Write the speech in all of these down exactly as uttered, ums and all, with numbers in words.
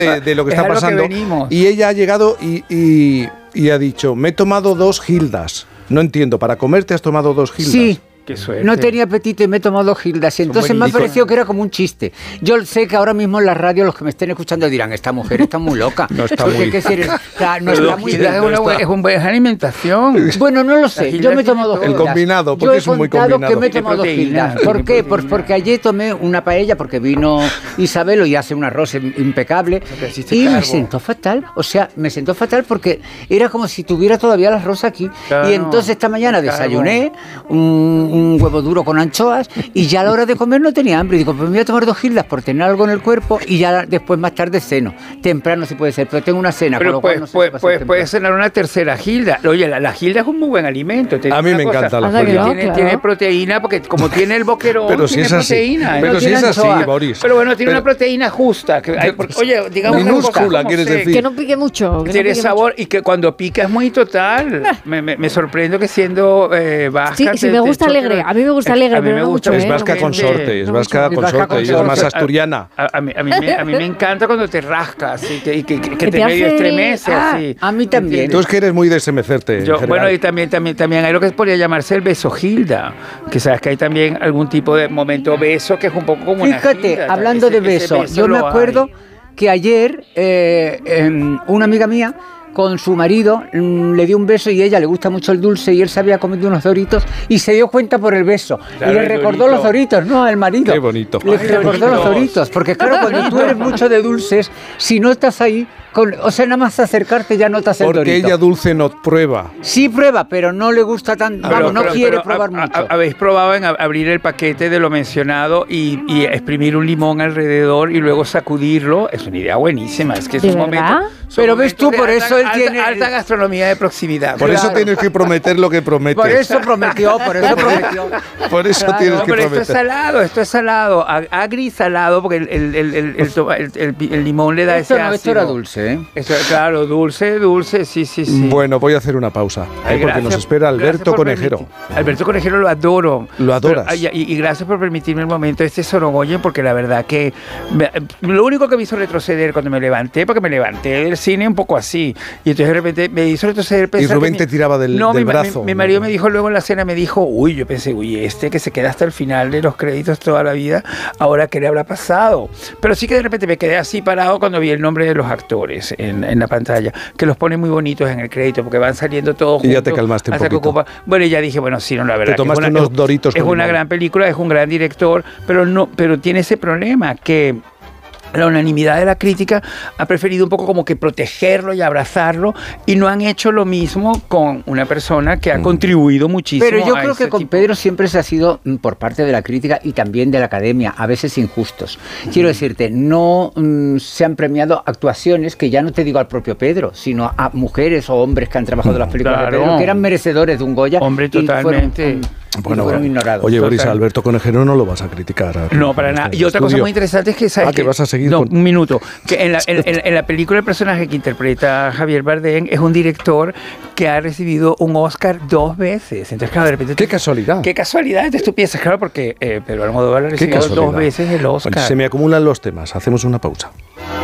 de, de lo que está pasando. Que y ella ha llegado y, y, y ha dicho, me he tomado dos gildas. No entiendo, ¿para comer te has tomado dos gildas? Sí. No tenía apetito y me he tomado gildas y entonces me ha parecido que era como un chiste. Yo sé que ahora mismo en la radio los que me estén escuchando dirán, esta mujer está muy loca. No está muy ¿qué decir? O sea, no está muy bien. Es una buena, es una buena alimentación. Bueno, no lo sé. Yo me he tomado gildas. El combinado, porque es muy combinado. Yo he contado que me he tomado gildas. ¿Por qué? Pues porque ayer tomé una paella porque vino Isabelo y hace un arroz impecable y me sentó fatal. O sea, me sentó fatal porque era como si tuviera todavía el arroz aquí. Y entonces esta mañana desayuné un, un huevo duro con anchoas y ya a la hora de comer no tenía hambre. Digo, pues me voy a tomar dos gildas por tener algo en el cuerpo y ya después más tarde ceno. Temprano sí puede ser, pero tengo una cena. Pero con lo pues, cual no sé pues, si pues puedes cenar una tercera gilda. Oye, la, la gilda es un muy buen alimento. A mí me cosa, encanta la gilda. gilda. Tiene, claro. tiene proteína, porque como tiene el boquerón, pero si tiene es así. proteína. Pero no si tiene es así, anchoa. Boris. Pero bueno, tiene pero, una proteína justa. Que hay, porque, oye, digamos minúscula, quieres sé, decir. Que no pique mucho. Que tiene no pique sabor mucho. Y que cuando pica es muy total. Ah. Me, me, me sorprendo que siendo eh, vasca... Sí, sí, me gusta alegre. A mí me gusta alegre, a mí pero me no gusta, mucho. Es vasca consorte, es vasca consorte, ella es más asturiana. A, a, a, mí, a, mí me, a mí me encanta cuando te rascas y que, y que, que, que te, te medio hace... estremece ah, así. A mí también. Tú es que eres muy de estremecerte. Yo, bueno, y también, también, también hay lo que podría llamarse el beso gilda, que sabes que hay también algún tipo de momento beso que es un poco como Fíjate, una gilda. hablando ese, de beso, beso yo me acuerdo hay. que ayer eh, eh, una amiga mía con su marido mmm, le dio un beso y a ella le gusta mucho el dulce y él se había comido unos doritos y se dio cuenta por el beso. Claro, y le recordó dorito. Los doritos, no, al marido. Qué bonito. Le Ay, recordó doritos. Los doritos, porque claro, cuando tú eres mucho de dulces, si no estás ahí, con, o sea, nada más acercarte ya notas el porque dorito. Porque ella dulce no prueba. Sí prueba, pero no le gusta tanto, vamos, pero, no pero, quiere pero, probar a, mucho. A, ¿Habéis probado en abrir el paquete de lo mencionado y, y exprimir un limón alrededor y luego sacudirlo? Es una idea buenísima, es que es un verdad? momento... Pero ves tú, por eso él alta, tiene... Alta gastronomía de proximidad. Por claro. eso tienes que prometer lo que prometes. Por eso prometió, por eso prometió. Por eso claro. tienes no, que pero prometer. Esto es salado, esto es salado. Agri salado, porque el, el, el, el, el, el, el limón le da esto ese no, ácido. Esto era dulce, ¿eh? Esto, claro, dulce, dulce, sí, sí, sí. Bueno, voy a hacer una pausa, Ay, ¿eh? porque gracias, nos espera Alberto Conejero. Permitir. Alberto Conejero lo adoro. Lo adoras. Pero, y, y gracias por permitirme el momento de este Sorogoyen, porque la verdad que me, lo único que me hizo retroceder cuando me levanté, porque me levanté del cine un poco así, y entonces de repente me hizo retroceder pensar y Rubén que te mi, tiraba del, no, del mi, brazo. Mi, mi marido me dijo luego en la cena, me dijo, uy, yo pensé, uy, este que se queda hasta el final de los créditos toda la vida, ahora qué le habrá pasado. Pero sí que de repente me quedé así parado cuando vi el nombre de los actores en, en la pantalla, que los pone muy bonitos en el crédito, porque van saliendo todos juntos. Y ya te calmaste un poquito. Ocupa, bueno, y ya dije, bueno, sí, no, la verdad. Te tomaste que es una, unos doritos. Es una gran película, es un gran director, pero no, pero tiene ese problema que la unanimidad de la crítica ha preferido un poco como que protegerlo y abrazarlo y no han hecho lo mismo con una persona que ha mm. contribuido muchísimo. Pero yo creo a que con tipo. Pedro siempre se ha sido por parte de la crítica y también de la academia, a veces injustos. Mm. Quiero decirte, no mm, se han premiado actuaciones que ya no te digo al propio Pedro, sino a mujeres o hombres que han trabajado en las películas claro. de Pedro, que eran merecedores de un Goya. Hombre, totalmente. Y fueron, Bueno, fueron ignorados. Oye, Boris, a Alberto Conejero no lo vas a criticar. A, no, para nada. Y otra estudio. cosa muy interesante es que... ¿sabes ah, que, que vas a seguir No, con... un minuto. Que en la, en, en, en la película el personaje que interpreta Javier Bardem es un director que ha recibido un Oscar dos veces. Entonces, claro, de repente... ¡Qué casualidad! ¡Qué casualidad! Entonces tú piensas, claro, porque eh, Pedro Almodóvar ha recibido dos veces el Oscar. Bueno, se me acumulan los temas. Hacemos una pausa.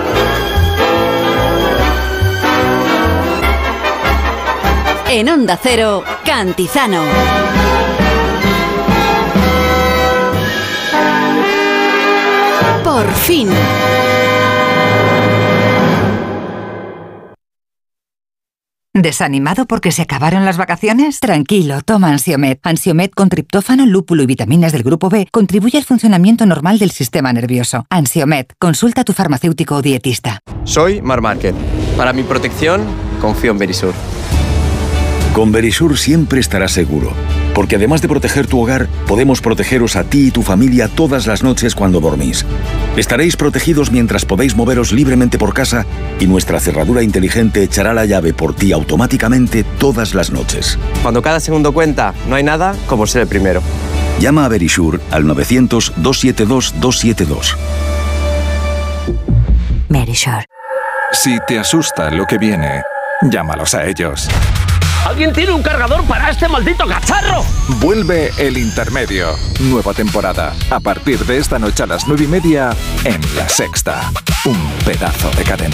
En Onda Cero, Cantizano. Por fin. ¿Desanimado porque se acabaron las vacaciones? Tranquilo, toma Ansiomed. Ansiomed con triptófano, lúpulo y vitaminas del grupo B contribuye al funcionamiento normal del sistema nervioso. Ansiomed, consulta a tu farmacéutico o dietista. Soy Mar Márquez. Para mi protección, confío en Verisur. Con Verisur siempre estarás seguro, porque además de proteger tu hogar, podemos protegeros a ti y tu familia todas las noches cuando dormís. Estaréis protegidos mientras podéis moveros libremente por casa y nuestra cerradura inteligente echará la llave por ti automáticamente todas las noches. Cuando cada segundo cuenta, no hay nada como ser el primero. Llama a Verisur al novecientos, doscientos setenta y dos, doscientos setenta y dos. Verisur. Si te asusta lo que viene, llámalos a ellos. ¿Alguien tiene un cargador para este maldito cacharro? Vuelve El Intermedio. Nueva temporada. A partir de esta noche a las nueve y media en La Sexta. Un pedazo de cadena.